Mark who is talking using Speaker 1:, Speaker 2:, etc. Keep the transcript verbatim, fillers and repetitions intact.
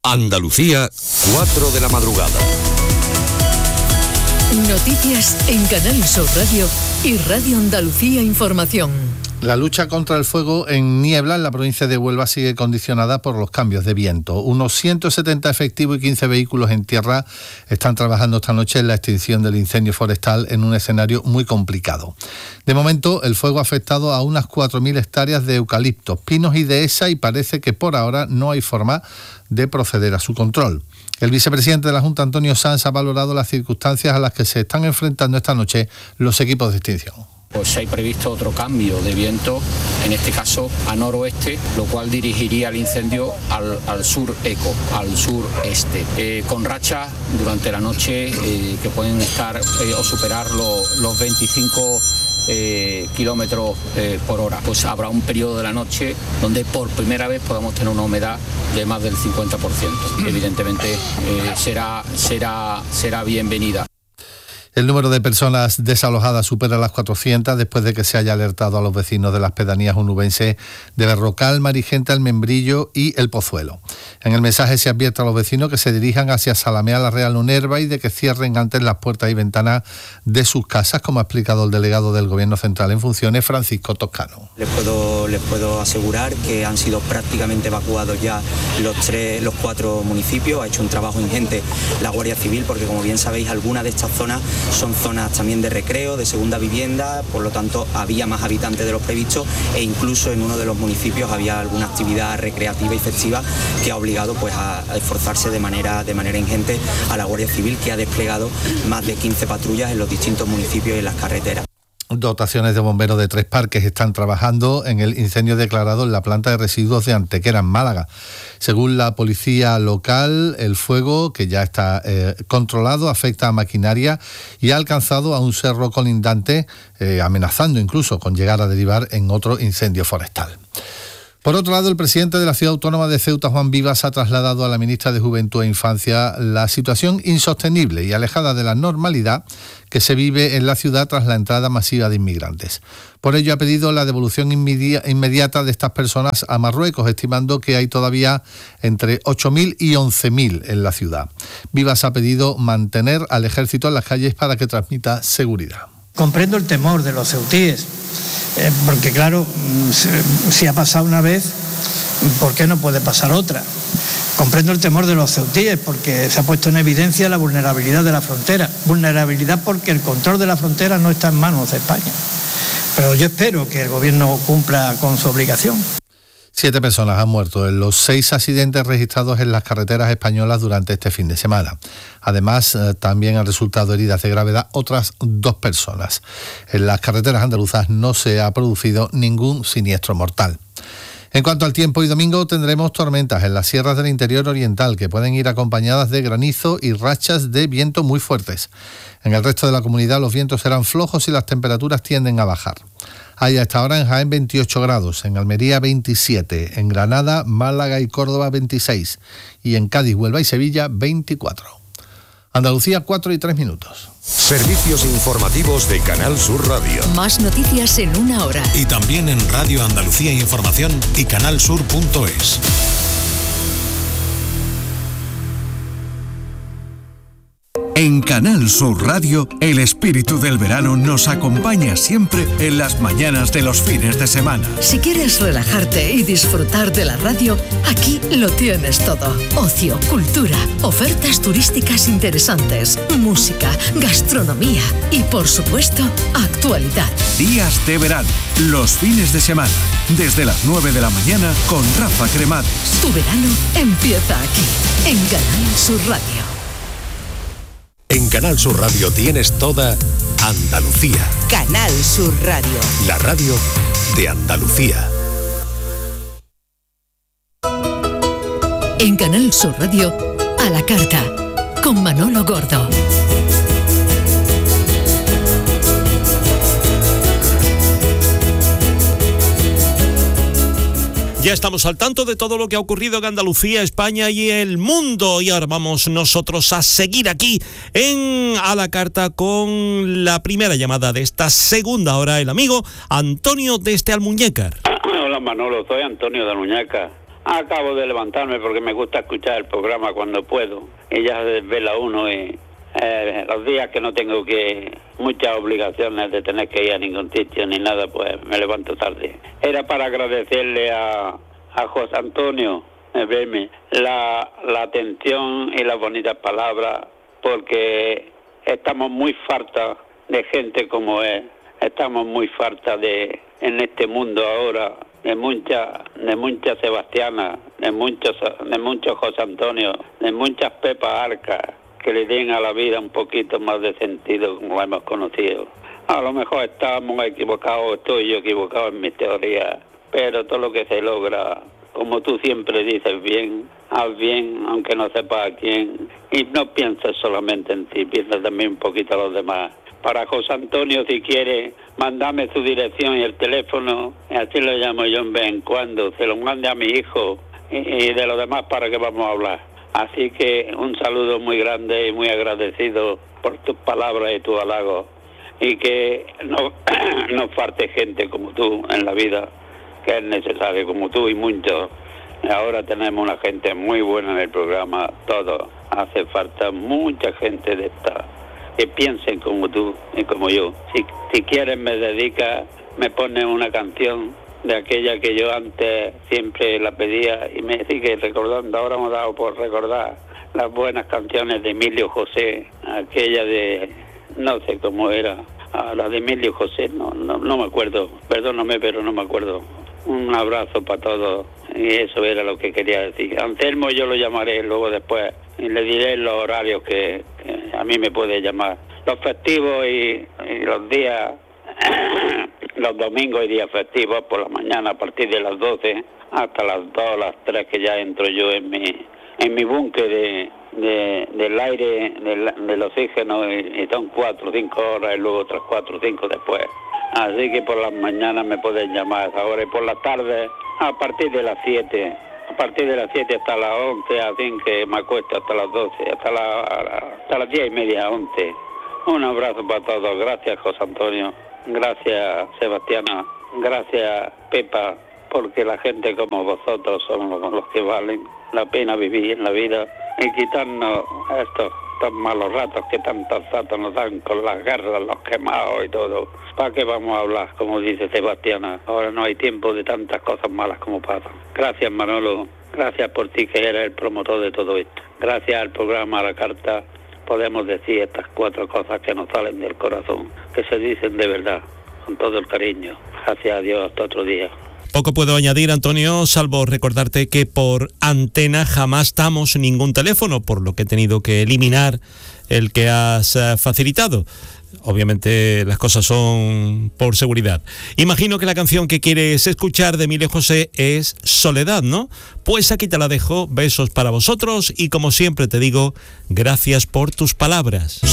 Speaker 1: Andalucía, cuatro de la madrugada.
Speaker 2: Noticias en Canal Sur Radio y Radio Andalucía Información.
Speaker 3: La lucha contra el fuego en Niebla, en la provincia de Huelva, sigue condicionada por los cambios de viento. Unos ciento setenta efectivos y quince vehículos en tierra están trabajando esta noche en la extinción del incendio forestal en un escenario muy complicado. De momento, el fuego ha afectado a unas cuatro mil hectáreas de eucaliptos, pinos y dehesa, y parece que por ahora no hay forma de proceder a su control. El vicepresidente de la Junta, Antonio Sanz, ha valorado las circunstancias a las que se están enfrentando esta noche los equipos de extinción.
Speaker 4: Pues hay previsto otro cambio de viento, en este caso a noroeste, lo cual dirigiría el incendio al, al sur eco, al sureste, eh, con rachas durante la noche eh, que pueden estar eh, o superar lo, los veinticinco eh, kilómetros eh, por hora. Pues habrá un periodo de la noche donde por primera vez podamos tener una humedad de más del cincuenta por ciento. Evidentemente eh, será, será, será bienvenida.
Speaker 3: El número de personas desalojadas supera las cuatrocientas después de que se haya alertado a los vecinos de las pedanías onubenses de Berrocal, Marigenta, El Membrillo y El Pozuelo. En el mensaje se advierte a los vecinos que se dirijan hacia Salamea, la Real Unerva, y de que cierren antes las puertas y ventanas de sus casas, como ha explicado el delegado del Gobierno Central en funciones, Francisco Toscano.
Speaker 5: Les puedo, les puedo asegurar que han sido prácticamente evacuados ya los, tres, los cuatro municipios. Ha hecho un trabajo ingente la Guardia Civil, porque como bien sabéis, algunas de estas zonas son zonas también de recreo, de segunda vivienda, por lo tanto había más habitantes de los previstos, e incluso en uno de los municipios había alguna actividad recreativa y festiva que ha obligado pues a, a esforzarse de manera, de manera ingente a la Guardia Civil, que ha desplegado más de quince patrullas en los distintos municipios y en las carreteras.
Speaker 3: Dotaciones de bomberos de tres parques están trabajando en el incendio declarado en la planta de residuos de Antequera, en Málaga. Según la policía local, el fuego, que ya está eh, controlado, afecta a maquinaria y ha alcanzado a un cerro colindante, eh, amenazando incluso con llegar a derivar en otro incendio forestal. Por otro lado, el presidente de la Ciudad Autónoma de Ceuta, Juan Vivas, ha trasladado a la ministra de Juventud e Infancia la situación insostenible y alejada de la normalidad que se vive en la ciudad tras la entrada masiva de inmigrantes. Por ello ha pedido la devolución inmediata de estas personas a Marruecos, estimando que hay todavía entre ocho mil y once mil en la ciudad. Vivas ha pedido mantener al ejército en las calles para que transmita seguridad.
Speaker 6: Comprendo el temor de los ceutíes, eh, porque claro, si, si ha pasado una vez, ¿por qué no puede pasar otra? Comprendo el temor de los ceutíes porque se ha puesto en evidencia la vulnerabilidad de la frontera. Vulnerabilidad porque el control de la frontera no está en manos de España. Pero yo espero que el gobierno cumpla con su obligación.
Speaker 3: Siete personas han muerto en los seis accidentes registrados en las carreteras españolas durante este fin de semana. Además, eh, también han resultado heridas de gravedad otras dos personas. En las carreteras andaluzas no se ha producido ningún siniestro mortal. En cuanto al tiempo, hoy domingo tendremos tormentas en las sierras del interior oriental que pueden ir acompañadas de granizo y rachas de viento muy fuertes. En el resto de la comunidad los vientos serán flojos y las temperaturas tienden a bajar. Hay a esta hora en Jaén veintiocho grados, en Almería veintisiete, en Granada, Málaga y Córdoba veintiséis y en Cádiz, Huelva y Sevilla veinticuatro. Andalucía, cuatro y tres minutos.
Speaker 1: Servicios informativos de Canal Sur Radio.
Speaker 2: Más noticias en una hora.
Speaker 7: Y también en Radio Andalucía Información y canalsur punto es.
Speaker 8: En Canal Sur Radio, el espíritu del verano nos acompaña siempre en las mañanas de los fines de semana.
Speaker 2: Si quieres relajarte y disfrutar de la radio, aquí lo tienes todo. Ocio, cultura, ofertas turísticas interesantes, música, gastronomía y, por supuesto, actualidad.
Speaker 8: Días de verano, los fines de semana, desde las nueve de la mañana con Rafa Cremades.
Speaker 2: Tu verano empieza aquí, en Canal Sur Radio.
Speaker 1: En Canal Sur Radio tienes toda Andalucía.
Speaker 9: Canal Sur Radio.
Speaker 1: La radio de Andalucía.
Speaker 2: En Canal Sur Radio, a la carta, con Manolo Gordo.
Speaker 10: Ya estamos al tanto de todo lo que ha ocurrido en Andalucía, España y el mundo. Y ahora vamos nosotros a seguir aquí en A la Carta con la primera llamada de esta segunda hora, el amigo Antonio desde Almuñécar.
Speaker 11: Hola Manolo, soy Antonio de Almuñécar. Acabo de levantarme porque me gusta escuchar el programa cuando puedo. Y ya se desvela uno y eh, los días que no tengo que muchas obligaciones de tener que ir a ningún sitio ni nada, pues me levanto tarde. Era para agradecerle a, a José Antonio verme la, la atención y las bonitas palabras, porque estamos muy fartas de gente como él. Estamos muy fartas de, en este mundo ahora, de muchas de muchas Sebastianas, de muchos de muchos José Antonio, de muchas Pepas Arcas, que le den a la vida un poquito más de sentido como hemos conocido. A lo mejor estamos equivocados, estoy yo equivocado en mis teorías, pero todo lo que se logra, como tú siempre dices, bien, haz bien, aunque no sepas a quién, y no pienses solamente en ti, piensa también un poquito a los demás. Para José Antonio, si quiere, mándame su dirección y el teléfono, y así lo llamo yo en vez en cuando, se lo mande a mi hijo y, y de lo demás para que vamos a hablar. Así que un saludo muy grande y muy agradecido por tus palabras y tus halagos, y que no nos falte gente como tú en la vida, que es necesario, como tú y muchos. Ahora tenemos una gente muy buena en el programa, todo. Hace falta mucha gente de esta, que piensen como tú y como yo. Si, si quieres me dedica, me pone una canción de aquella que yo antes siempre la pedía y me sigue recordando. Ahora hemos dado por recordar las buenas canciones de Emilio José, aquella de, no sé cómo era, la de Emilio José, no, no, no me acuerdo, perdóname, pero no me acuerdo. Un abrazo para todos, y eso era lo que quería decir. Anselmo yo lo llamaré luego después y le diré los horarios que, que a mí me puede llamar. Los festivos y, y los días, los domingos y días festivos por la mañana a partir de las doce hasta las dos, las tres, que ya entro yo en mi en mi búnker de, de, del aire, del, del oxígeno, y, y son cuatro o cinco horas y luego otras cuatro o cinco después. Así que por las mañanas me pueden llamar ahora, y por la tarde a partir de las siete, a partir de las siete hasta las once, así que me acuesto hasta las doce, hasta, la, hasta las diez y media, once. Un abrazo para todos, gracias José Antonio, gracias Sebastiana, gracias Pepa, porque la gente como vosotros son los, los que valen la pena vivir en la vida, y quitarnos estos tan malos ratos que tantos ratos nos dan con las guerras, los quemados y todo. ¿Para qué vamos a hablar, como dice Sebastiana? Ahora no hay tiempo de tantas cosas malas como pasan. Gracias Manolo, gracias por ti que eres el promotor de todo esto. Gracias al programa A la Carta podemos decir estas cuatro cosas que nos salen del corazón, que se dicen de verdad, con todo el cariño. Gracias a Dios, hasta otro día.
Speaker 10: Poco puedo añadir, Antonio, salvo recordarte que por antena jamás damos ningún teléfono, por lo que he tenido que eliminar el que has facilitado. Obviamente las cosas son por seguridad. Imagino que la canción que quieres escuchar de Emilio José es Soledad, ¿no? Pues aquí te la dejo, besos para vosotros y como siempre te digo, gracias por tus palabras.